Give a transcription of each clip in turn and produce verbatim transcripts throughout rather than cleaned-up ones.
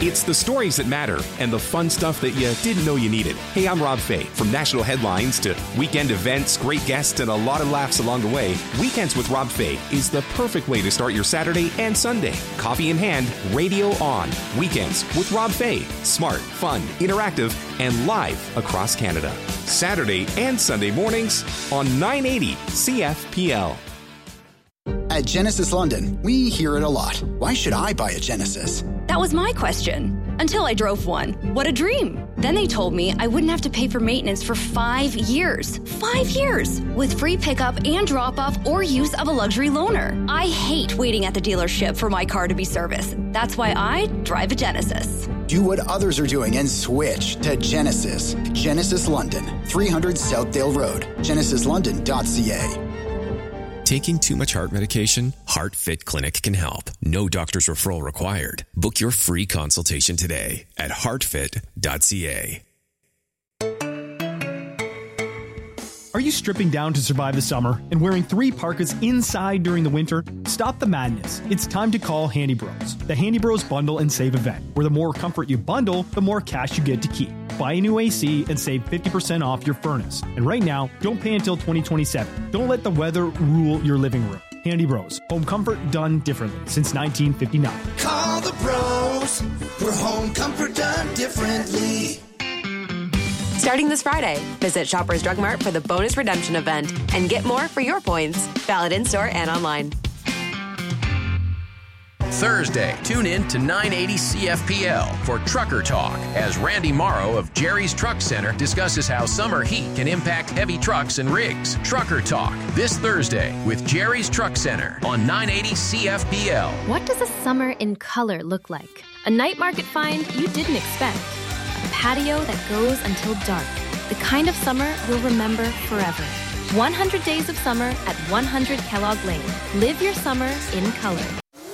It's the stories that matter and the fun stuff that you didn't know you needed. Hey, I'm Rob Fay. From national headlines to weekend events, great guests, and a lot of laughs along the way, Weekends with Rob Fay is the perfect way to start your Saturday and Sunday. Coffee in hand, radio on. Weekends with Rob Fay. Smart, fun, interactive, and live across Canada. Saturday and Sunday mornings on nine eighty C F P L. At Genesis London, we hear it a lot. Why should I buy a Genesis? That was my question. Until I drove one. What a dream. Then they told me I wouldn't have to pay for maintenance for five years. Five years! With free pickup and drop-off or use of a luxury loaner. I hate waiting at the dealership for my car to be serviced. That's why I drive a Genesis. Do what others are doing and switch to Genesis. Genesis London, three hundred Southdale Road. genesis london dot c a. Taking too much heart medication? HeartFit Clinic can help. No doctor's referral required. Book your free consultation today at heart fit dot c a. Are you stripping down to survive the summer and wearing three parkas inside during the winter? Stop the madness. It's time to call Handy Bros. The Handy Bros Bundle and Save event, where the more comfort you bundle, the more cash you get to keep. Buy a new A C and save fifty percent off your furnace. And right now, don't pay until twenty twenty-seven. Don't let the weather rule your living room. Handy Bros. Home comfort done differently since nineteen fifty-nine. Call the bros for home comfort done differently. Starting this Friday, visit Shoppers Drug Mart for the bonus redemption event and get more for your points. Valid in-store and online. Thursday, tune in to nine eighty C F P L for Trucker Talk as Randy Morrow of Jerry's Truck Center discusses how summer heat can impact heavy trucks and rigs. Trucker Talk this Thursday with Jerry's Truck Center on nine eighty C F P L. What does a summer in color look like? A night market find you didn't expect. A patio that goes until dark. The kind of summer you'll remember forever. one hundred days of summer at one hundred Kellogg Lane. Live your summer in color.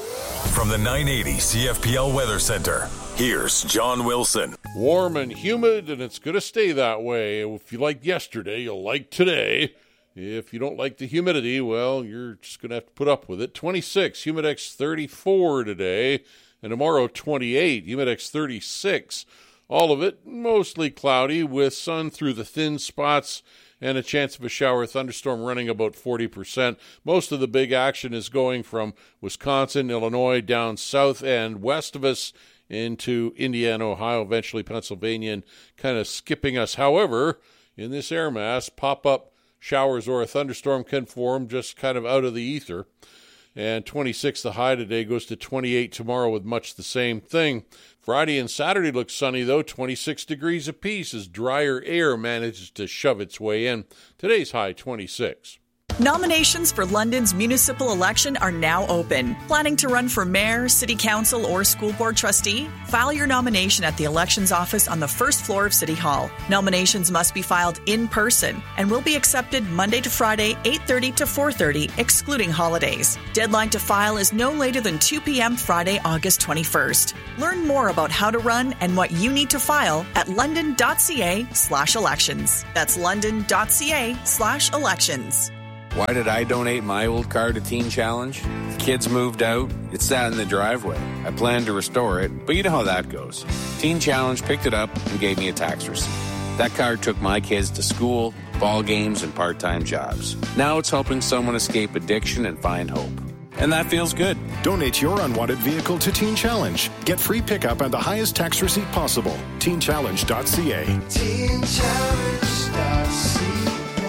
From the nine eighty C F P L Weather Center, here's John Wilson. Warm and humid, and it's going to stay that way. If you liked yesterday, you'll like today. If you don't like the humidity, well, you're just going to have to put up with it. twenty-six, Humidex thirty-four today, and tomorrow twenty-eight, Humidex thirty-six. All of it mostly cloudy with sun through the thin spots and a chance of a shower or thunderstorm running about forty percent. Most of the big action is going from Wisconsin, Illinois, down south and west of us into Indiana, Ohio, eventually Pennsylvania, and kind of skipping us. However, in this air mass, pop-up showers or a thunderstorm can form just kind of out of the ether. And twenty-six, the high today, goes to twenty-eight tomorrow with much the same thing. Friday and Saturday look sunny, though, twenty-six degrees apiece as drier air manages to shove its way in. Today's high, twenty-six. Nominations for London's municipal election are now open. Planning to run for mayor, city council, or school board trustee? File your nomination at the elections office on the first floor of City Hall. Nominations must be filed in person and will be accepted Monday to Friday, eight thirty to four thirty, excluding holidays. Deadline to file is no later than two p.m. Friday, August twenty-first. Learn more about how to run and what you need to file at london.ca slash elections. That's london.ca slash elections. Why did I donate my old car to Teen Challenge? The kids moved out. It sat in the driveway. I planned to restore it, but you know how that goes. Teen Challenge picked it up and gave me a tax receipt. That car took my kids to school, ball games, and part-time jobs. Now it's helping someone escape addiction and find hope. And that feels good. Donate your unwanted vehicle to Teen Challenge. Get free pickup and the highest tax receipt possible. teen challenge dot c a. teen challenge dot c a.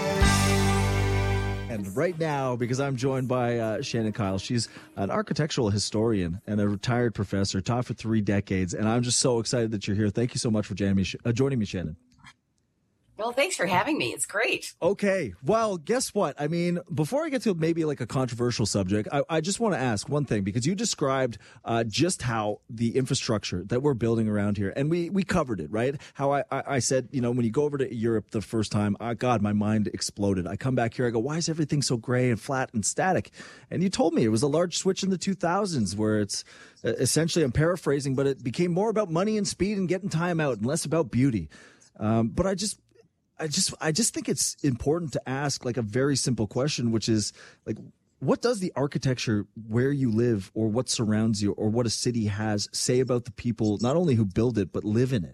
And right now, because I'm joined by uh, Shannon Kyle, she's an architectural historian and a retired professor, taught for three decades, and I'm just so excited that you're here. Thank you so much for joining me, uh, joining me, Shannon. Well, thanks for having me. It's great. Okay. Well, guess what? I mean, before I get to maybe like a controversial subject, I, I just want to ask one thing, because you described uh, just how the infrastructure that we're building around here, and we, we covered it, right? How I, I, I said, you know, when you go over to Europe the first time, oh, God, my mind exploded. I come back here, I go, why is everything so gray and flat and static? And you told me it was a large switch in the two thousands where it's uh, essentially, I'm paraphrasing, but it became more about money and speed and getting time out and less about beauty. Um, but I just... I just I just think it's important to ask like a very simple question, which is like, what does the architecture where you live or what surrounds you or what a city has say about the people, not only who build it, but live in it?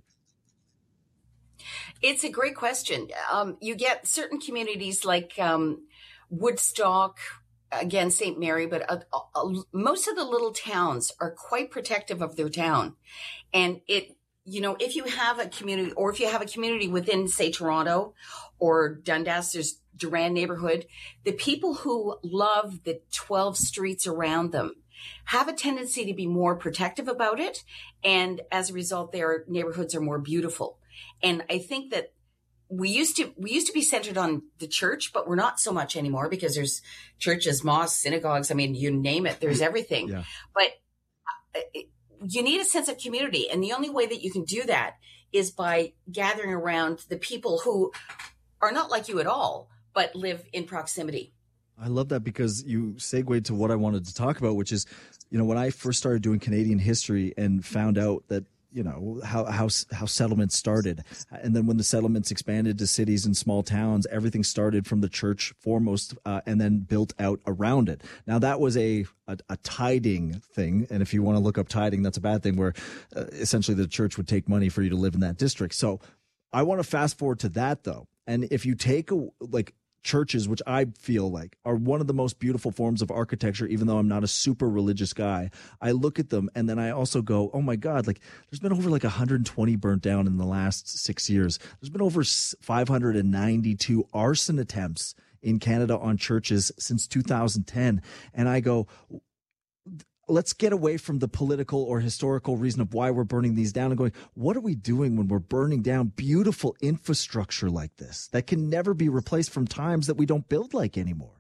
It's a great question. Um, you get certain communities like um, Woodstock, again, Saint Mary, but uh, uh, most of the little towns are quite protective of their town. And it, you know, if you have a community or if you have a community within, say, Toronto or Dundas, there's Durand neighborhood, the people who love the twelve streets around them have a tendency to be more protective about it. And as a result, their neighborhoods are more beautiful. And I think that we used to, we used to be centered on the church, but we're not so much anymore because there's churches, mosques, synagogues. I mean, you name it, there's everything. Yeah. But you need a sense of community. And the only way that you can do that is by gathering around the people who are not like you at all, but live in proximity. I love that because you segued to what I wanted to talk about, which is, you know, when I first started doing Canadian history and found out that, you know, how, how, how settlements started. And then when the settlements expanded to cities and small towns, everything started from the church foremost uh, and then built out around it. Now that was a, a, a tiding thing. And if you want to look up tiding, that's a bad thing where uh, essentially the church would take money for you to live in that district. So I want to fast forward to that though. And if you take a, like, churches, which I feel like are one of the most beautiful forms of architecture, even though I'm not a super religious guy, I look at them and then I also go, oh my God, like there's been over like one hundred twenty burnt down in the last six years. There's been over five hundred ninety-two arson attempts in Canada on churches since two thousand ten. And I go, let's get away from the political or historical reason of why we're burning these down and going, what are we doing when we're burning down beautiful infrastructure like this that can never be replaced from times that we don't build like anymore?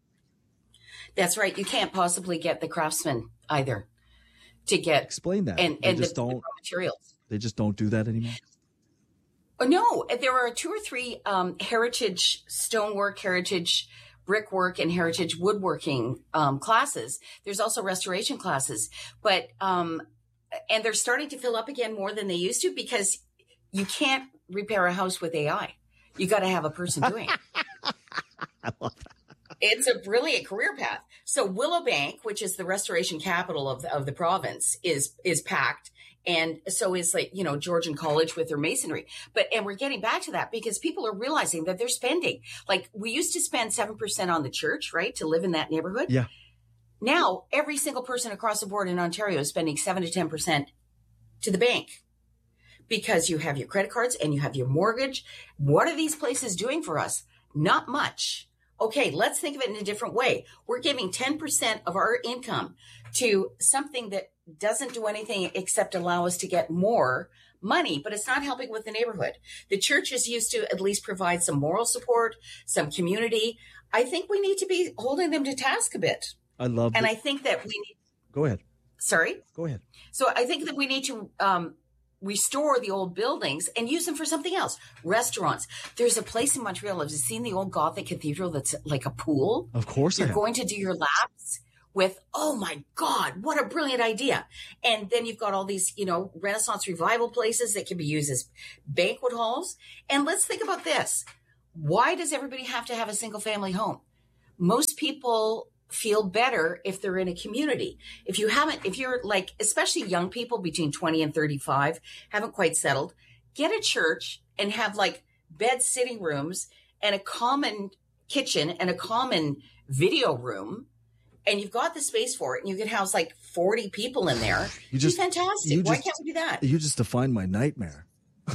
That's right. You can't possibly get the craftsmen either to get. Explain that. And, they and just the, don't, the raw materials. They just don't do that anymore? No, there are two or three um, heritage stonework, heritage brickwork and heritage woodworking um, classes. There's also restoration classes, but um, and they're starting to fill up again more than they used to because you can't repair a house with A I. You got to have a person doing it. I love that. It's a brilliant career path. So Willowbank, which is the restoration capital of the, of the province, is is packed. And so is like, you know, Georgian College with their masonry. But, and we're getting back to that because people are realizing that they're spending, like we used to spend seven percent on the church, right? To live in that neighborhood. Yeah. Now every single person across the board in Ontario is spending seven to ten percent to the bank because you have your credit cards and you have your mortgage. What are these places doing for us? Not much. Okay, let's think of it in a different way. We're giving ten percent of our income to something that doesn't do anything except allow us to get more money, but it's not helping with the neighborhood. The church is used to at least provide some moral support, some community. I think we need to be holding them to task a bit. I love And the- I think that we need... Go ahead. Sorry? Go ahead. So I think that we need to um, restore the old buildings and use them for something else. Restaurants. There's a place in Montreal. Have you seen the old Gothic cathedral that's like a pool? Of course I You're have. going to do your laps with, oh my God, what a brilliant idea. And then you've got all these, you know, Renaissance revival places that can be used as banquet halls. And let's think about this. Why does everybody have to have a single family home? Most people feel better if they're in a community. If you haven't, if you're like, especially young people between twenty and thirty-five, haven't quite settled, get a church and have like bed sitting rooms and a common kitchen and a common video room. And you've got the space for it, and you can house like forty people in there. You just- It's fantastic. you Why just- can't we do that? You just defined my nightmare.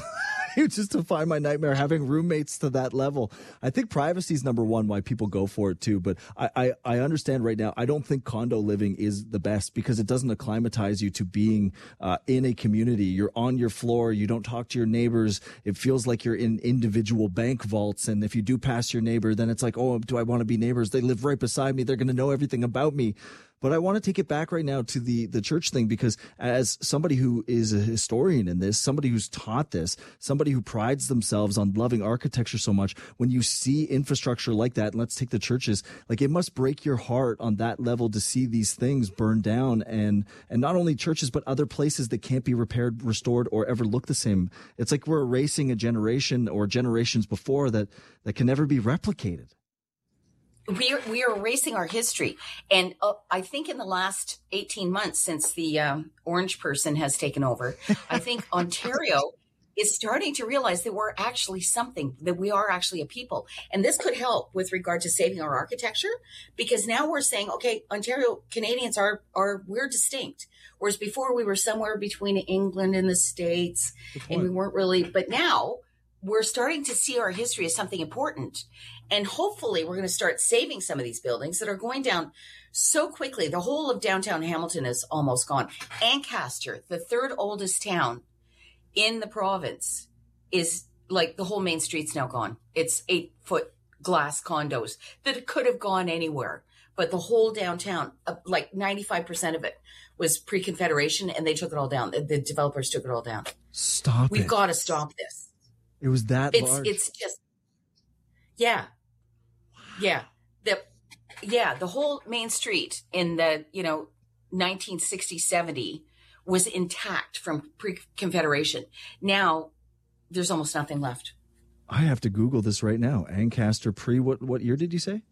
You just define my nightmare having roommates to that level. I think privacy is number one why people go for it too. But I, I, I understand right now, I don't think condo living is the best because it doesn't acclimatize you to being uh, in a community. You're on your floor. You don't talk to your neighbors. It feels like you're in individual bank vaults. And if you do pass your neighbor, then it's like, oh, do I want to be neighbors? They live right beside me. They're going to know everything about me. But I want to take it back right now to the, the church thing, because as somebody who is a historian in this, somebody who's taught this, somebody who prides themselves on loving architecture so much, when you see infrastructure like that, and let's take the churches, like it must break your heart on that level to see these things burn down, and, and not only churches, but other places that can't be repaired, restored, or ever look the same. It's like we're erasing a generation or generations before that, that can never be replicated. We are, we are erasing our history. And uh, I think in the last eighteen months since the um, orange person has taken over, I think Ontario is starting to realize that we're actually something, that we are actually a people. And this could help with regard to saving our architecture, because now we're saying, okay, Ontario Canadians are, are we're distinct. Whereas before we were somewhere between England and the States, and we weren't really, but now we're starting to see our history as something important. And hopefully we're going to start saving some of these buildings that are going down so quickly. The whole of downtown Hamilton is almost gone. Ancaster, the third oldest town in the province, is like the whole main street's now gone. It's eight foot glass condos that could have gone anywhere. But the whole downtown, uh, like ninety-five percent of it was pre-Confederation, and they took it all down. The, the developers took it all down. Stop We've it. got to stop this. It was that It's large. it's just, yeah, yeah, the yeah the whole main street in the you know nineteen sixty, seventy was intact from pre-Confederation. Now there's almost nothing left. I have to Google this right now. Ancaster pre what what year did you say?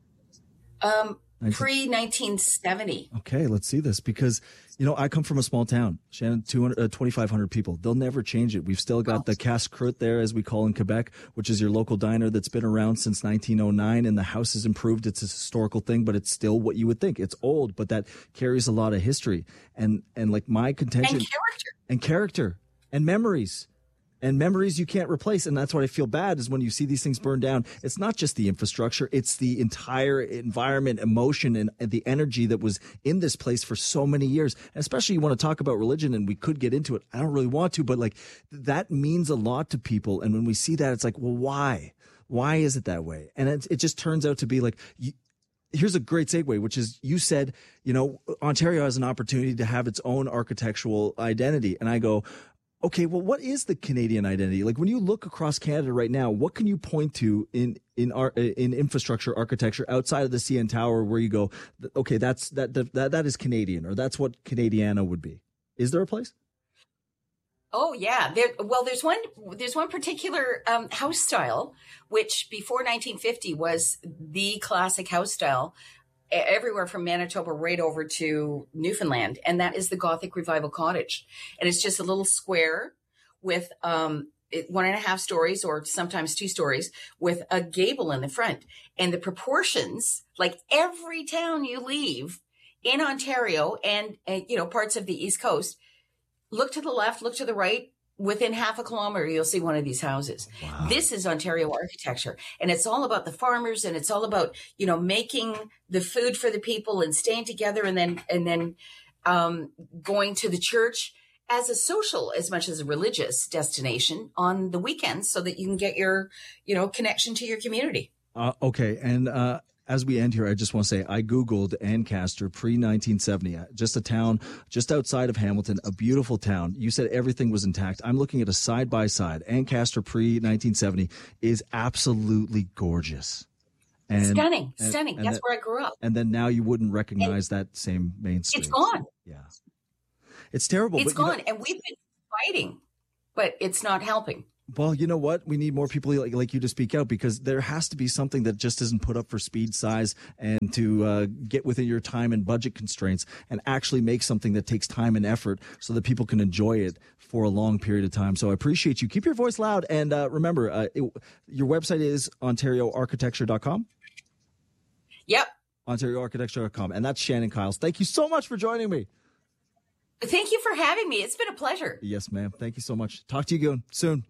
Um, pre nineteen seventy. Okay, let's see this, because you know I come from a small town, Shannon, two hundred, uh, twenty-five hundred people. They'll never change it. We've still got the Casse-Croûte there, as we call in Quebec, which is your local diner that's been around since nineteen oh nine, and the house has improved. It's a historical thing, but it's still what you would think. It's old, but that carries a lot of history and and like my contention and character and character and memories. And memories you can't replace. And that's what I feel bad is when you see these things burn down. It's not just the infrastructure. It's the entire environment, emotion, and, and the energy that was in this place for so many years. And especially you want to talk about religion, and we could get into it. I don't really want to, but like that means a lot to people. And when we see that, it's like, well, why? Why is it that way? And it, it just turns out to be like, you, here's a great segue, which is you said, you know, Ontario has an opportunity to have its own architectural identity. And I go, okay, well, what is the Canadian identity? Like when you look across Canada right now, what can you point to in in our in infrastructure architecture outside of the C N Tower where you go, okay, that's that that that is Canadian, or that's what Canadiana would be? Is there a place? Oh yeah, there. Well, there's one. There's one particular um, house style which before nineteen fifty was the classic house style everywhere from Manitoba right over to Newfoundland. And that is the Gothic Revival Cottage. And it's just a little square with um, one and a half stories or sometimes two stories with a gable in the front. And the proportions, like every town you leave in Ontario and, and you know, parts of the East Coast, look to the left, look to the right. Within half a kilometer, you'll see one of these houses. Wow. This is Ontario architecture. And it's all about the farmers, and it's all about, you know, making the food for the people and staying together, and then, and then, um, going to the church as a social, as much as a religious destination on the weekends so that you can get your, you know, connection to your community. Uh, okay. And, uh, as we end here, I just want to say I Googled Ancaster pre nineteen seventy, just a town just outside of Hamilton, a beautiful town. You said everything was intact. I'm looking at a side-by-side. Ancaster pre nineteen seventy is absolutely gorgeous. And, stunning, and, stunning. And That's that, where I grew up. And then now you wouldn't recognize and that same main street. It's gone. Yeah. It's terrible. It's but, gone. You know, and we've been fighting, but it's not helping. Well, you know what? We need more people like, like you to speak out, because there has to be something that just isn't put up for speed, size, and to uh, get within your time and budget constraints and actually make something that takes time and effort so that people can enjoy it for a long period of time. So I appreciate you. Keep your voice loud. And uh, remember, uh, it, your website is ontario architecture dot com? Yep. ontario architecture dot com. And that's Shannon Kyles. Thank you so much for joining me. Thank you for having me. It's been a pleasure. Yes, ma'am. Thank you so much. Talk to you again soon.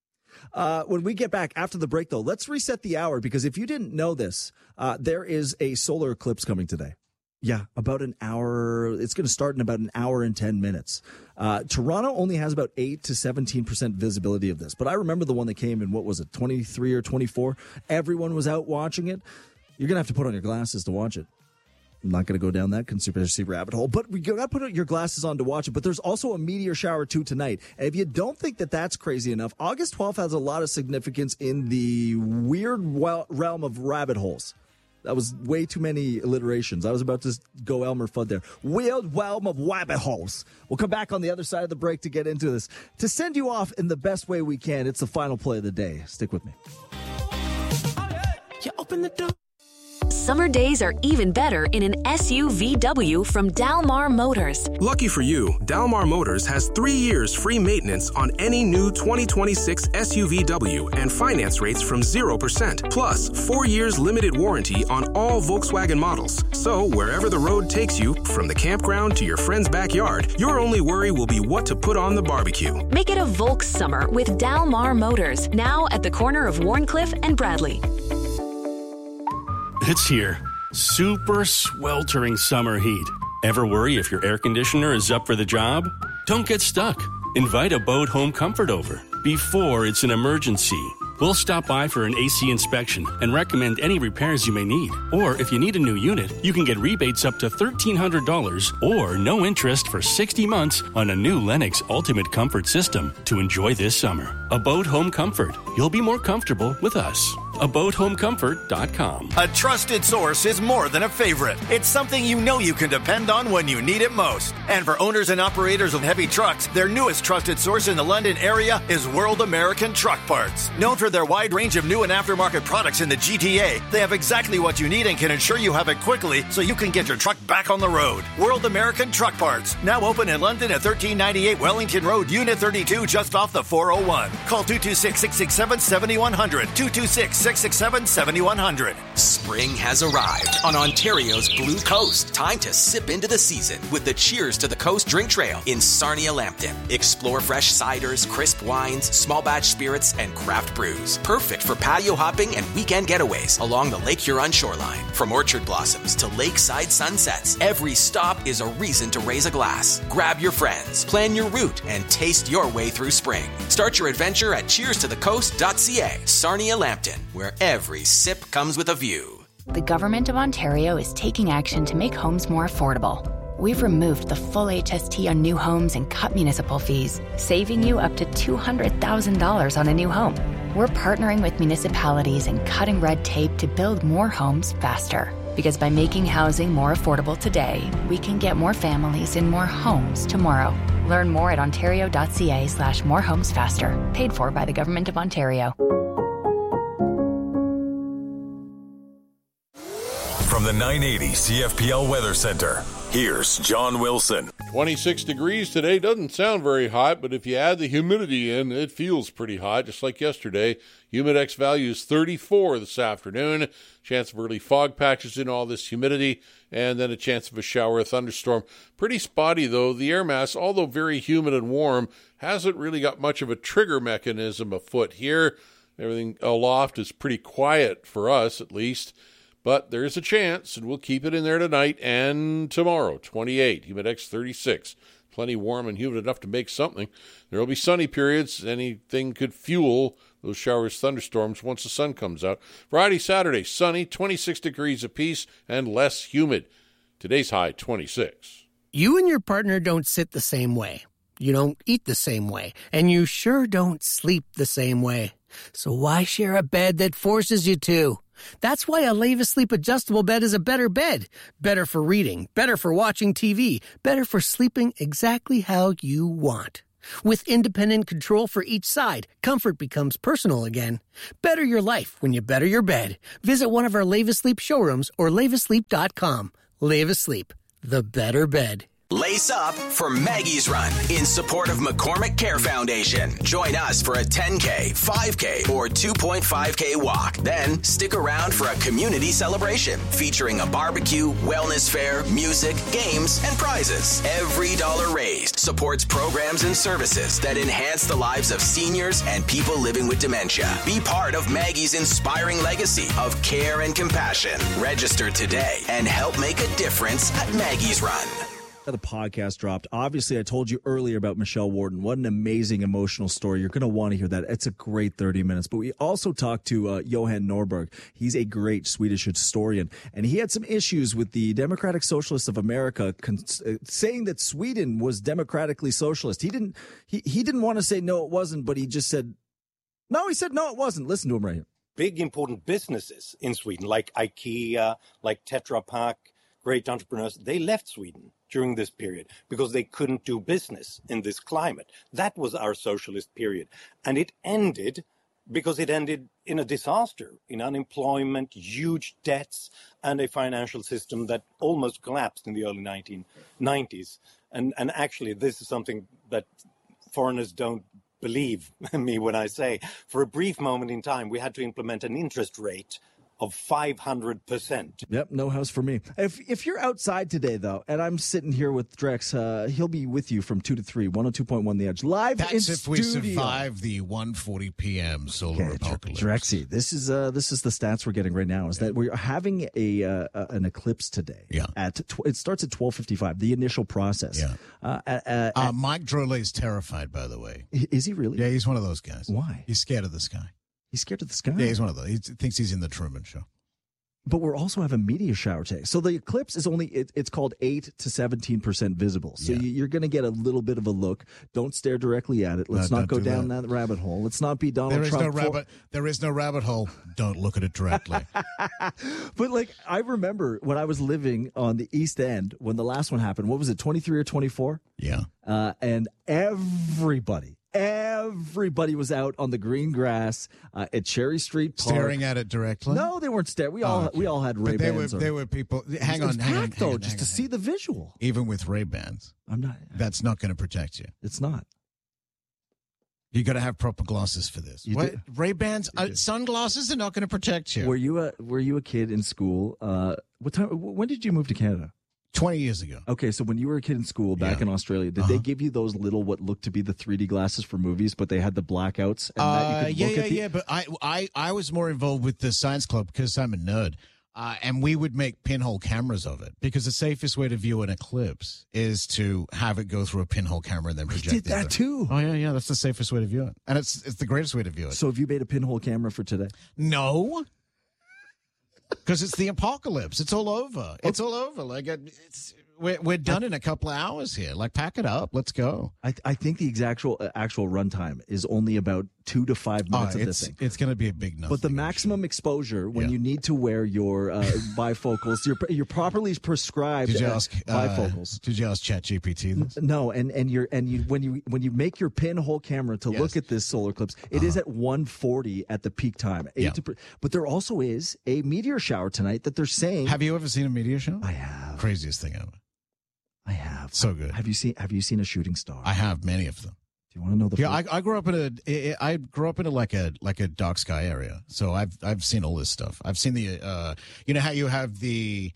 Uh, when we get back after the break, though, let's reset the hour, because if you didn't know this, uh, there is a solar eclipse coming today. Yeah, about an hour. It's going to start in about an hour and ten minutes. Uh, Toronto only has about eight to seventeen percent visibility of this. But I remember the one that came in, what was it, twenty-three or twenty-four? Everyone was out watching it. You're going to have to put on your glasses to watch it. I'm not going to go down that conspiracy rabbit hole, but you got to put your glasses on to watch it. But there's also a meteor shower too tonight. And if you don't think that that's crazy enough, August twelfth has a lot of significance in the weird realm of rabbit holes. That was way too many alliterations. I was about to go Elmer Fudd there. Weird realm of rabbit holes. We'll come back on the other side of the break to get into this. To send you off in the best way we can, it's the final play of the day. Stick with me. You open the door. summer days are even better in an S U V W from Dalmar Motors. Lucky for you, Dalmar Motors has three years free maintenance on any new twenty twenty-six S U V W and finance rates from zero percent. Plus, four years limited warranty on all Volkswagen models. So, wherever the road takes you, from the campground to your friend's backyard, your only worry will be what to put on the barbecue. Make it a Volks summer with Dalmar Motors, now at the corner of Warncliffe and Bradley. It's here. Super sweltering summer heat. Ever worry if your air conditioner is up for the job? Don't get stuck. Invite Abode Home Comfort over before it's an emergency. We'll stop by for an A C inspection and recommend any repairs you may need. Or if you need a new unit, you can get rebates up to thirteen hundred dollars or no interest for sixty months on a new Lennox Ultimate Comfort system to enjoy this summer. Abode Home Comfort. You'll be more comfortable with us. abode home comfort dot com. A trusted source is more than a favorite. It's something you know you can depend on when you need it most. And for owners and operators of heavy trucks, their newest trusted source in the London area is World American Truck Parts. Known for their wide range of new and aftermarket products in the G T A, they have exactly what you need and can ensure you have it quickly so you can get your truck back on the road. World American Truck Parts, now open in London at thirteen ninety-eight Wellington Road, Unit thirty-two, just off the four oh one. Call two two six, six six seven, seven one zero zero, two two six, six six seven, seven one zero zero. Spring has arrived on Ontario's Blue Coast. Time to sip into the season with the Cheers to the Coast drink trail in Sarnia Lambton. Explore fresh ciders, crisp wines, small batch spirits, and craft brews. Perfect for patio hopping and weekend getaways along the Lake Huron shoreline. From orchard blossoms to lakeside sunsets, every stop is a reason to raise a glass. Grab your friends, plan your route, and taste your way through spring. Start your adventure at cheers to the coast dot c a. Sarnia Lambton, where every sip comes with a view. The Government of Ontario is taking action to make homes more affordable. We've removed the full H S T on new homes and cut municipal fees, saving you up to two hundred thousand dollars on a new home. We're partnering with municipalities and cutting red tape to build more homes faster. Because by making housing more affordable today, we can get more families in more homes tomorrow. Learn more at ontario dot c a slash more homes faster. Paid for by the Government of Ontario. From the nine eighty C F P L Weather Center, here's John Wilson. twenty-six degrees today. Doesn't sound very hot, but if you add the humidity in, it feels pretty hot, just like yesterday. Humidex value is thirty-four this afternoon. Chance of early fog patches in all this humidity, and then a chance of a shower or thunderstorm. Pretty spotty, though. The air mass, although very humid and warm, hasn't really got much of a trigger mechanism afoot here. Everything aloft is pretty quiet for us, at least. But there is a chance, and we'll keep it in there tonight and tomorrow. twenty-eight, Humidex thirty-six. Plenty warm and humid enough to make something. There will be sunny periods. Anything could fuel those showers, thunderstorms once the sun comes out. Friday, Saturday, sunny, twenty-six degrees apiece and less humid. Today's high, twenty-six. You and your partner don't sit the same way. You don't eat the same way. And you sure don't sleep the same way. So why share a bed that forces you to? That's why a Leva Sleep adjustable bed is a better bed. Better for reading, better for watching T V, better for sleeping exactly how you want. With independent control for each side, comfort becomes personal again. Better your life when you better your bed. Visit one of our Leva Sleep showrooms or leva sleep dot com. Leva Sleep, the better bed. Lace up for Maggie's Run in support of McCormick Care Foundation. Join us for a ten K, five K, or two point five K walk. Then stick around for a community celebration featuring a barbecue, wellness fair, music, games, and prizes. Every dollar raised supports programs and services that enhance the lives of seniors and people living with dementia. Be part of Maggie's inspiring legacy of care and compassion. Register today and help make a difference at Maggie's Run. The podcast dropped. Obviously, I told you earlier about Michelle Warden. What an amazing emotional story. You're going to want to hear that. It's a great thirty minutes. But we also talked to uh, Johan Norberg. He's a great Swedish historian, and he had some issues with the Democratic Socialists of America con- uh, saying that Sweden was democratically socialist. He didn't. He he didn't want to say no, it wasn't, but he just said no. He said no, it wasn't. Listen to him right here. Big important businesses in Sweden, like IKEA, like Tetra Pak, great entrepreneurs, they left Sweden during this period because they couldn't do business in this climate. That was our socialist period. And it ended because it ended in a disaster, in unemployment, huge debts, and a financial system that almost collapsed in the early nineteen nineties. And, and actually, this is something that foreigners don't believe me when I say, for a brief moment in time, we had to implement an interest rate of five hundred percent. Yep, no house for me. If if you're outside today, though, and I'm sitting here with Drex, uh, he'll be with you from two to three, one oh two point one The Edge, live That's in if studio. we survive the one forty p.m. solar Okay, apocalypse. Drexy, this is uh, this is the stats we're getting right now. Is that we're having a uh, an eclipse today? Yeah. At tw- it starts at twelve fifty-five. The initial process. Yeah. Uh, at, uh, Uh, Mike Drolet is terrified, by the way. Is he really? Yeah, he's one of those guys. Why? He's scared of the sky. He's scared of the sky? Yeah, he's one of those. He thinks he's in the Truman Show. But we're also have a meteor shower today. So the eclipse is only, it, it's called eight to seventeen percent visible. So Yeah. you, you're going to get a little bit of a look. Don't stare directly at it. Let's No, not don't go do down that. rabbit hole. Let's not be Donald There is Trump. no for- rabbit. There is no rabbit hole. Don't look at it directly. But like, I remember when I was living on the East End, when the last one happened, what was it, twenty-three or twenty-four? Yeah. Uh, and everybody, everybody was out on the green grass uh, at Cherry Street Park. Staring at it directly. No, they weren't staring. We all, Oh, okay. we all had Ray But there were Bans. there were people. Hang it was on, hang on, packed, hang though, on, just hang to on. see the visual. Even with Ray Bans, I'm not. That's not going to protect you. It's not. You got to have proper glasses for this. You What do. Ray Bans? Uh, sunglasses are not going to protect you. Were you a Were you a kid in school? Uh, what time? When did you move to Canada? Twenty years ago. Okay, so when you were a kid in school back Yeah. in Australia, did Uh-huh. they give you those little what looked to be the three D glasses for movies, but they had the blackouts and Uh, that you could yeah, look yeah, at the, yeah. But I, I, I was more involved with the science club because I'm a nerd, uh, and we would make pinhole cameras of it because the safest way to view an eclipse is to have it go through a pinhole camera and then project. did the that other. too. Oh yeah, yeah. That's the safest way to view it, and it's it's the greatest way to view it. So have you made a pinhole camera for today? No. Because it's the apocalypse. It's all over. It's all over. Like it- it's we're we're done in a couple of hours here. Like pack it up. Let's go. I I think the actual uh, actual runtime is only about two to five minutes Oh, of it's this thing. it's going to be a big nothing. But the maximum exposure when Yeah. you need to wear your uh, bifocals, your your properly prescribed Did you uh, ask uh, bifocals. Did you ask ChatGPT this? No, and and you're and you when you when you make your pinhole camera to Yes. look at this solar eclipse, it is at one forty at the peak time. Yeah. eight to, but there also is a meteor shower tonight that they're saying. Have you ever seen a meteor show? I have. Craziest thing ever. I have. So good. Have you seen Have you seen a shooting star? I have many of them. Do you want to know the? Yeah, first- I, I grew up in a I I grew up in a like a like a dark sky area. So I've I've seen all this stuff. I've seen the uh you know how you have the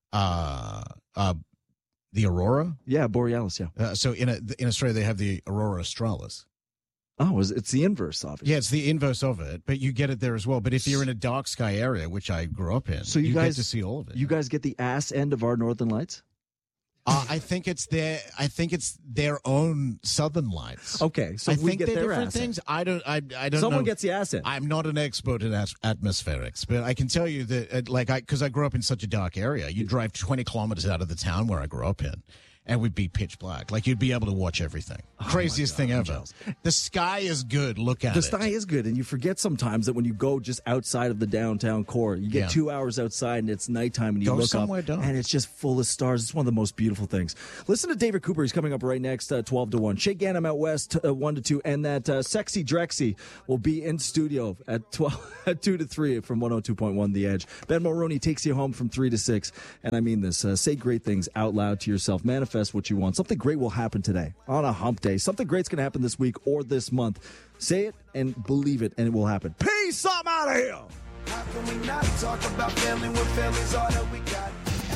uh uh the aurora? yeah, borealis. Yeah. Uh, so in a, in Australia they have the aurora australis. Oh, it's it's the inverse of it. Yeah, it's the inverse of it, but you get it there as well. But if you're in a dark sky area, which I grew up in, So you, guys get to see all of it. You guys get the ass end of our northern lights. Uh, I think it's their. I think it's their own southern lights. Okay, so I we think get they're their different ass end. things. I don't. I. I don't. Someone know. gets the ass end. I'm not an expert in as- atmospherics, but I can tell you that, uh, like, I because I grew up in such a dark area. You drive twenty kilometers out of the town where I grew up in, and would be pitch black. Like you'd be able to watch everything. Craziest thing ever. The sky is good. Look at The it. sky is good, and you forget sometimes that when you go just outside of the downtown core, you get Yeah. two hours outside and it's nighttime, and you Go look somewhere up dark. and it's just full of stars. It's one of the most beautiful things. Listen to David Cooper. He's coming up right next, uh, twelve to one. Shay Ganem out west, uh, one to two, and that uh, sexy Drexy will be in studio at twelve, at two to three from one oh two point one The Edge. Ben Mulroney takes you home from three to six, and I mean this. Uh, say great things out loud to yourself. Manifest what you want. Something great will happen today on a hump day. Something great's going to happen this week or this month. Say it and believe it, and it will happen. Peace! I'm out of here! How can we not talk about family when family's all that we got?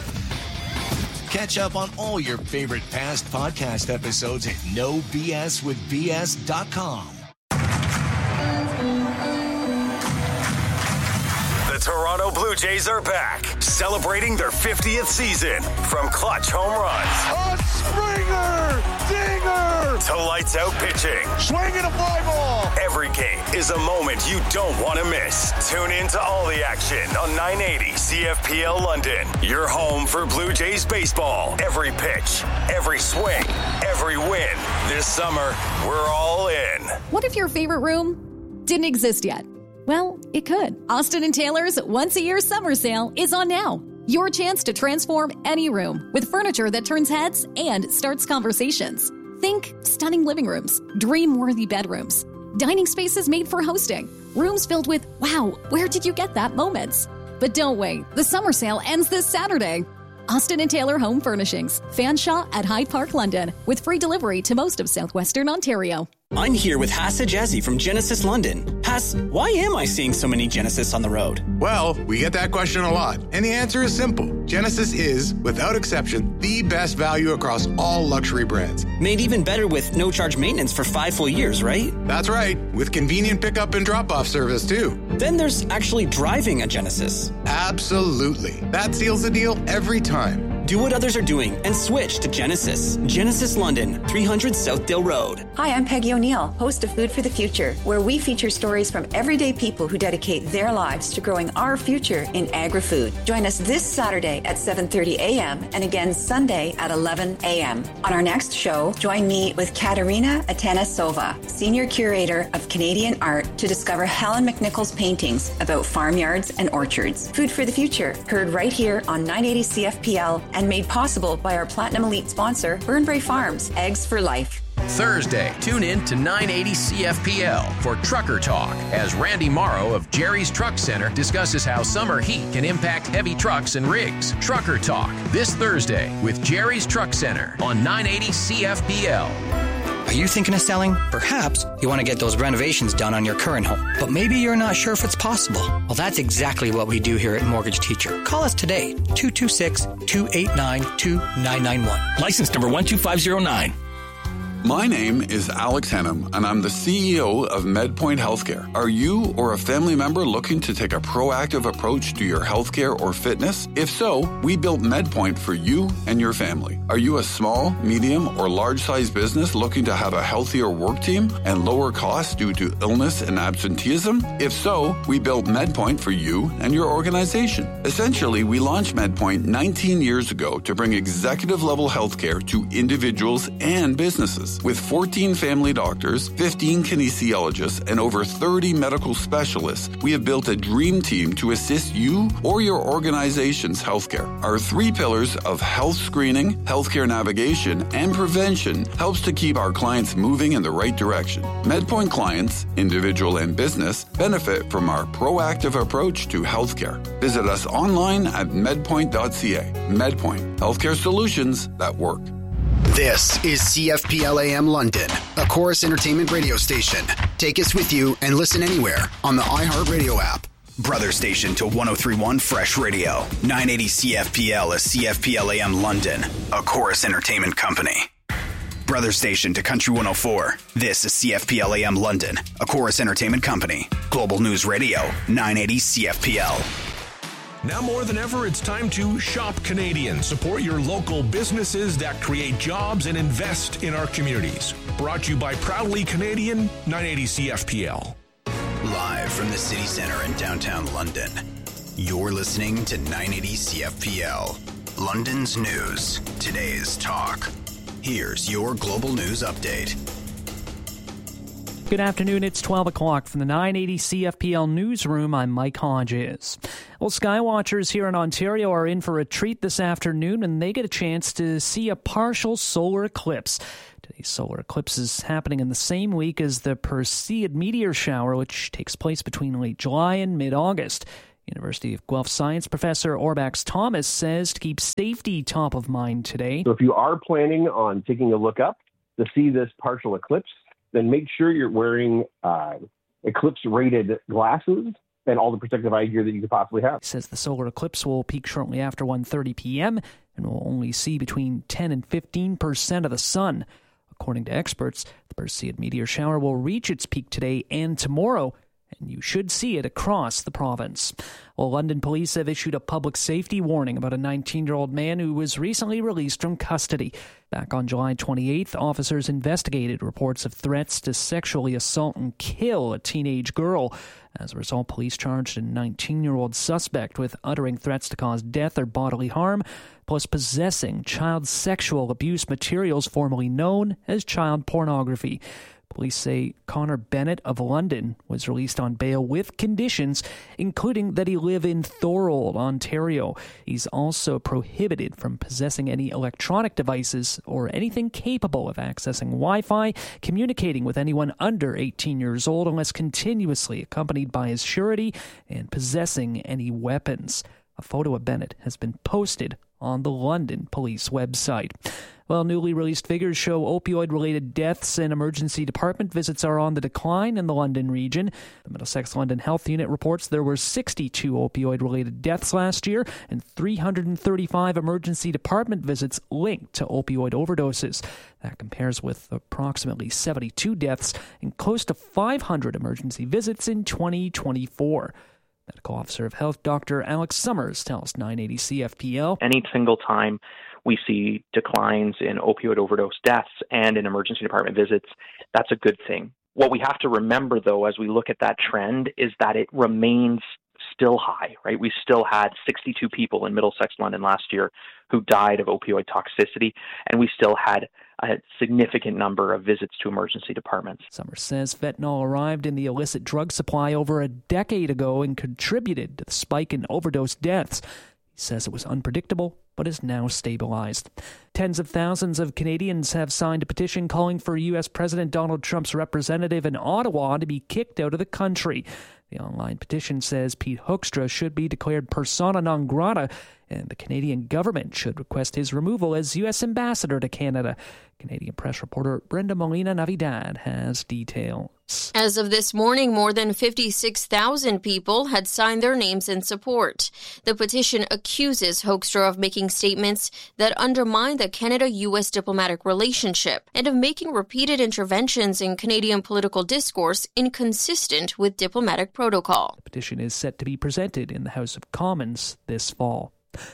Catch up on all your favorite past podcast episodes at no b s with b s dot com. The Toronto Blue Jays are back, celebrating their fiftieth season. From clutch home runs A Springer! Dinger! to lights out pitching, Swinging a fly ball! every game is a moment you don't want to miss. Tune in to all the action on nine eighty C F P L London. Your home for Blue Jays baseball. Every pitch, every swing, every win. This summer, we're all in. What if your favorite room didn't exist yet? Well, it could. Austin and Taylor's once a year summer sale is on now. Your chance to transform any room with furniture that turns heads and starts conversations. Think stunning living rooms, dream-worthy bedrooms, dining spaces made for hosting, rooms filled with, wow, where did you get that moments. But don't wait, the summer sale ends this Saturday. Austin and Taylor Home Furnishings, Fanshawe at Hyde Park, London, with free delivery to most of southwestern Ontario. I'm here with Haas Ajazi from Genesis London. Haas, why am I seeing so many Genesis on the road? Well, we get that question a lot, and the answer is simple. Genesis is, without exception, the best value across all luxury brands. Made even better with no-charge maintenance for five full years, right? That's right, with convenient pickup and drop-off service, too. Then there's actually driving a Genesis. Absolutely. That seals the deal every time. Do what others are doing and switch to Genesis. Genesis London, three hundred Southdale Road. Hi, I'm Peggy O'Neill, host of Food for the Future, where we feature stories from everyday people who dedicate their lives to growing our future in agri-food. Join us this Saturday at seven thirty a.m. and again Sunday at eleven a.m. On our next show, join me with Katerina Atanasova, Senior Curator of Canadian Art, to discover Helen McNichol's paintings about farmyards and orchards. Food for the Future, heard right here on nine eighty C F P L and made possible by our Platinum Elite sponsor, Burnbrae Farms, Eggs for Life. Thursday, tune in to nine eighty C F P L for Trucker Talk as Randy Morrow of Jerry's Truck Center discusses how summer heat can impact heavy trucks and rigs. Trucker Talk this Thursday with Jerry's Truck Center on nine eighty C F P L. Are you thinking of selling? Perhaps you want to get those renovations done on your current home, but maybe you're not sure if it's possible. Well, that's exactly what we do here at Mortgage Teacher. Call us today, two two six, two eight nine, two nine nine one. License number one two five zero nine. My name is Alex Henham, and I'm the C E O of MedPoint Healthcare. Are you or a family member looking to take a proactive approach to your healthcare or fitness? If so, we built MedPoint for you and your family. Are you a small, medium, or large-sized business looking to have a healthier work team and lower costs due to illness and absenteeism? If so, we built MedPoint for you and your organization. Essentially, we launched MedPoint nineteen years ago to bring executive-level healthcare to individuals and businesses. With fourteen family doctors, fifteen kinesiologists, and over thirty medical specialists, we have built a dream team to assist you or your organization's healthcare. Our three pillars of health screening, healthcare navigation, and prevention helps to keep our clients moving in the right direction. MedPoint clients, individual and business, benefit from our proactive approach to healthcare. Visit us online at medpoint dot c a. MedPoint, healthcare solutions that work. This is C F P L A M London, a Chorus Entertainment radio station. Take us with you and listen anywhere on the iHeartRadio app. Brother station to one oh three point one Fresh Radio. nine eighty C F P L is C F P L A M London, a Chorus Entertainment company. Brother station to Country one oh four. This is C F P L A M London, a Chorus Entertainment company. Global News Radio, nine eighty C F P L. Now more than ever, it's time to shop Canadian. Support your local businesses that create jobs and invest in our communities. Brought to you by Proudly Canadian, nine eighty C F P L. Live from the city center in downtown London, you're listening to nine eighty C F P L. London's news, today's talk. Here's your global news update. Good afternoon, it's twelve o'clock from the nine eighty C F P L newsroom. I'm Mike Hodges. Well, skywatchers here in Ontario are in for a treat this afternoon and they get a chance to see a partial solar eclipse. Today's solar eclipse is happening in the same week as the Perseid meteor shower, which takes place between late July and mid-August. University of Guelph science professor Orbax Thomas says to keep safety top of mind today. So if you are planning on taking a look up to see this partial eclipse, then make sure you're wearing uh, eclipse-rated glasses and all the protective eye gear that you could possibly have. He says the solar eclipse will peak shortly after one thirty p.m. and will only see between ten and fifteen percent of the sun. According to experts, the Perseid meteor shower will reach its peak today and tomorrow, and you should see it across the province. Well, London police have issued a public safety warning about a nineteen-year-old man who was recently released from custody. Back on July twenty-eighth, officers investigated reports of threats to sexually assault and kill a teenage girl. As a result, police charged a nineteen-year-old suspect with uttering threats to cause death or bodily harm, plus possessing child sexual abuse materials formerly known as child pornography. Police say Connor Bennett of London was released on bail with conditions, including that he live in Thorold, Ontario. He's also prohibited from possessing any electronic devices or anything capable of accessing Wi-Fi, communicating with anyone under eighteen years old unless continuously accompanied by his surety, and possessing any weapons. A photo of Bennett has been posted on the London Police website. Well, newly released figures show opioid-related deaths and emergency department visits are on the decline in the London region. The Middlesex London Health Unit reports there were sixty-two opioid-related deaths last year and three hundred thirty-five emergency department visits linked to opioid overdoses. That compares with approximately seventy-two deaths and close to five hundred emergency visits in twenty twenty-four. Medical Officer of Health Doctor Alex Summers tells nine eighty C F P L. Any single time we see declines in opioid overdose deaths and in emergency department visits, that's a good thing. What we have to remember, though, as we look at that trend, is that it remains still high, right? We still had sixty-two people in Middlesex, London last year who died of opioid toxicity, and we still had a significant number of visits to emergency departments. Summers says fentanyl arrived in the illicit drug supply over a decade ago and contributed to the spike in overdose deaths. He says it was unpredictable, but is now stabilized. Tens of thousands of Canadians have signed a petition calling for U S President Donald Trump's representative in Ottawa to be kicked out of the country. The online petition says Pete Hoekstra should be declared persona non grata, and the Canadian government should request his removal as U S ambassador to Canada. Canadian press reporter Brenda Molina-Navidad has details. As of this morning, more than fifty-six thousand people had signed their names in support. The petition accuses Hoekstra of making statements that undermine the Canada-U S diplomatic relationship and of making repeated interventions in Canadian political discourse inconsistent with diplomatic protocol. The petition is set to be presented in the House of Commons this fall.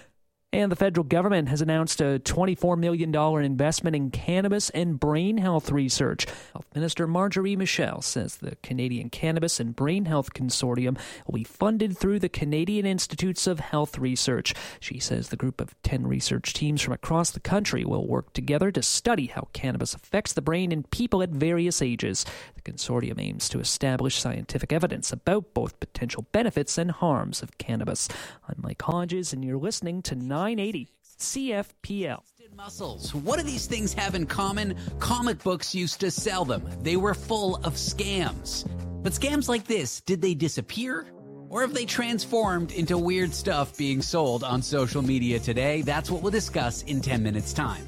And the federal government has announced a twenty-four million dollars investment in cannabis and brain health research. Health Minister Marjorie Michel says the Canadian Cannabis and Brain Health Consortium will be funded through the Canadian Institutes of Health Research. She says the group of ten research teams from across the country will work together to study how cannabis affects the brain in people at various ages. The consortium aims to establish scientific evidence about both potential benefits and harms of cannabis. I'm Mike Hodges, and you're listening to nine eighty C F P L. Muscles. What do these things have in common? Comic books used to sell them. They were full of scams. But scams like this, did they disappear? Or have they transformed into weird stuff being sold on social media today? That's what we'll discuss in ten minutes' time.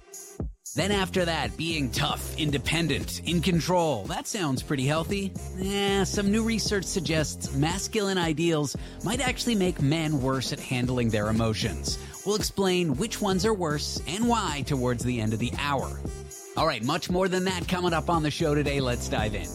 Then after that, being tough, independent, in control. That sounds pretty healthy. Eh, some new research suggests masculine ideals might actually make men worse at handling their emotions. We'll explain which ones are worse and why towards the end of the hour. All right, much more than that coming up on the show today. Let's dive in.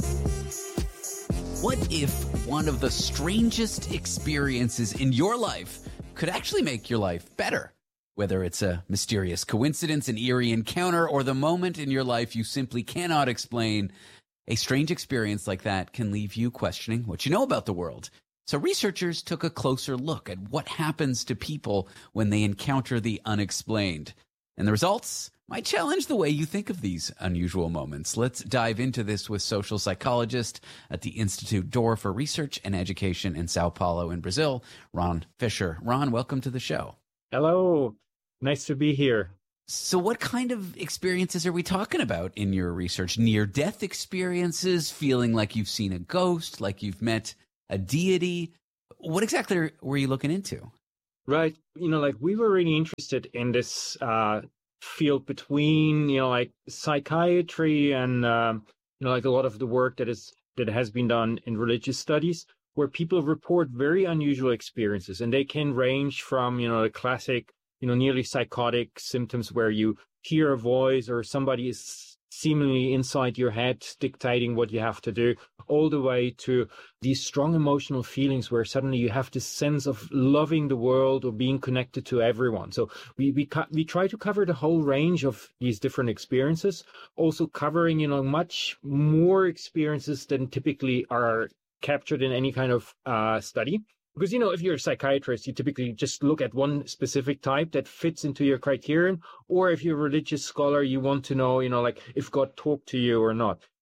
What if one of the strangest experiences in your life could actually make your life better? Whether it's a mysterious coincidence, an eerie encounter, or the moment in your life you simply cannot explain, a strange experience like that can leave you questioning what you know about the world. So researchers took a closer look at what happens to people when they encounter the unexplained. And the results might challenge the way you think of these unusual moments. Let's dive into this with social psychologist at the Institute d'Or for Research and Education in Sao Paulo in Brazil, Ron Fisher. Ron, welcome to the show. Hello. Nice to be here. So what kind of experiences are we talking about in your research? Near-death experiences, feeling like you've seen a ghost, like you've met a deity? What exactly were you looking into? Right. You know, like we were really interested in this uh, field between, you know, like psychiatry and, um, you know, like a lot of the work that is that has been done in religious studies, where people report very unusual experiences, and they can range from, you know, the classic, you know, nearly psychotic symptoms where you hear a voice or somebody is seemingly inside your head dictating what you have to do, all the way to these strong emotional feelings where suddenly you have this sense of loving the world or being connected to everyone. So we we we try to cover the whole range of these different experiences, also covering, you know, much more experiences than typically are captured in any kind of uh, study. Because, you know, if you're a psychiatrist, you typically just look at one specific type that fits into your criterion. Or if you're a religious scholar, you want to know, you know, like if God talked to you or not.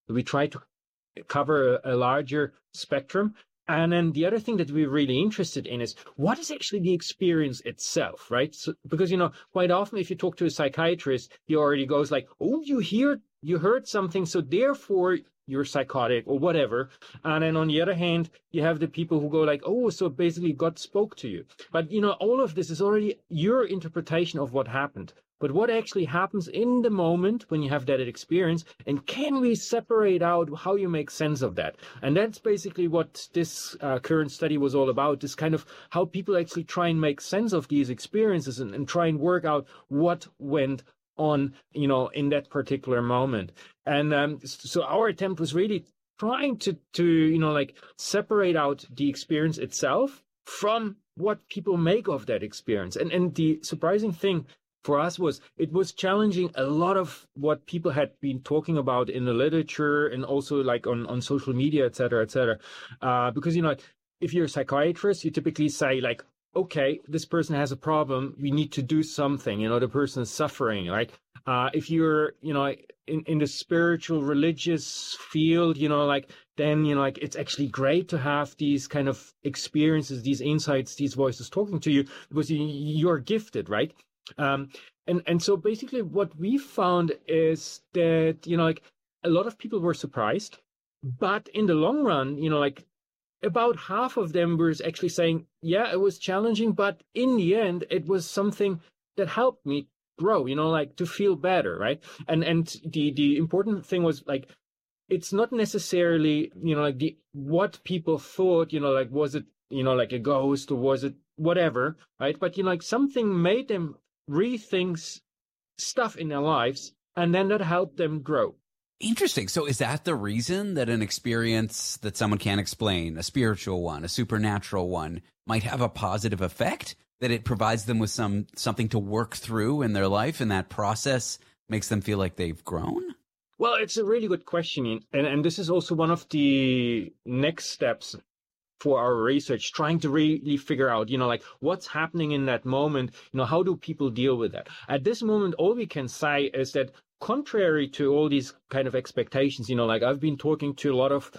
We try to cover a, a larger spectrum. And then the other thing that we're really interested in is what is actually the experience itself, right? So, because, you know, quite often if you talk to a psychiatrist, he already goes like, oh, you hear, you heard something, so therefore you're psychotic or whatever. And then on the other hand, you have the people who go like, oh, so basically God spoke to you. But, you know, all of this is already your interpretation of what happened. But what actually happens in the moment when you have that experience, and can we separate out how you make sense of that? And that's basically what this uh, current study was all about, this kind of how people actually try and make sense of these experiences and, and try and work out what went on, you know, in that particular moment. And um, so our attempt was really trying to, to, you know, like separate out the experience itself from what people make of that experience. And, and the surprising thing for us was it was challenging a lot of what people had been talking about in the literature and also like on, on social media, et cetera, et cetera. Uh, because, you know, if you're a psychiatrist, you typically say like, okay, this person has a problem. We need to do something. You know, the person is suffering, right? Uh, if you're, you know, in, in the spiritual, religious field, you know, like, then, you know, like, it's actually great to have these kind of experiences, these insights, these voices talking to you because you, you're gifted, right? Um, and, and so basically what we found is that, you know, like a lot of people were surprised, but in the long run, you know, like about half of them were actually saying, yeah, it was challenging, but in the end, it was something that helped me grow, you know, like to feel better, right? And, and the, the important thing was like, it's not necessarily, you know, like the, what people thought, you know, like, was it, you know, like a ghost or was it whatever, right? But, you know, like something made them rethink stuff in their lives, and then that helped them grow. Interesting. So is that the reason that an experience that someone can't explain, a spiritual one, a supernatural one, might have a positive effect? That it provides them with some something to work through in their life, and that process makes them feel like they've grown? Well, it's a really good question. And, and this is also one of the next steps for our research, trying to really figure out, you know, like what's happening in that moment, you know, how do people deal with that? At this moment, all we can say is that contrary to all these kind of expectations, you know, like I've been talking to a lot of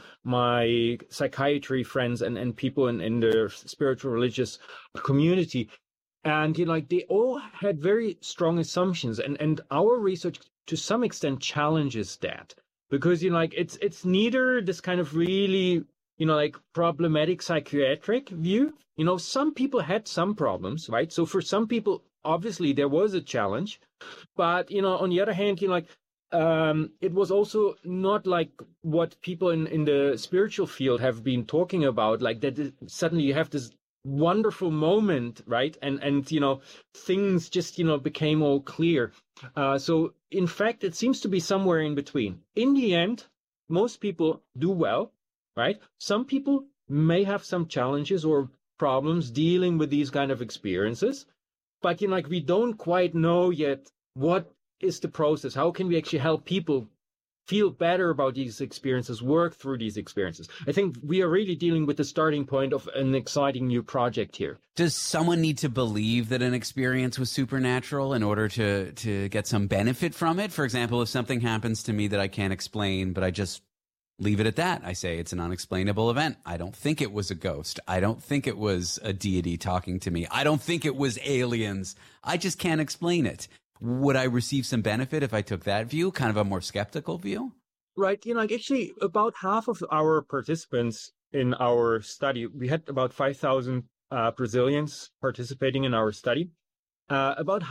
my psychiatry friends and, and people in, in the spiritual religious community, and, you know, like they all had very strong assumptions, and, and our research to some extent challenges that, because, you know, like it's, it's neither this kind of really, you know, like problematic psychiatric view. You know, some people had some problems, right? So for some people, obviously there was a challenge, but, you know, on the other hand, you know, like um, it was also not like what people in, in the spiritual field have been talking about, like that suddenly you have this wonderful moment, right? And, and, you know, things just, you know, became all clear. Uh, so in fact, it seems to be somewhere in between. In the end, most people do well. Right? Some people may have some challenges or problems dealing with these kind of experiences, but, you know, like we don't quite know yet what is the process. How can we actually help people feel better about these experiences, work through these experiences? I think we are really dealing with the starting point of an exciting new project here. Does someone need to believe that an experience was supernatural in order to, to get some benefit from it? For example, if something happens to me that I can't explain, but I just leave it at that. I say it's an unexplainable event. I don't think it was a ghost. I don't think it was a deity talking to me. I don't think it was aliens. I just can't explain it. Would I receive some benefit if I took that view, kind of a more skeptical view? Right. You know, like actually about half of our participants in our study, we had about five thousand uh, Brazilians participating in our study. Uh, about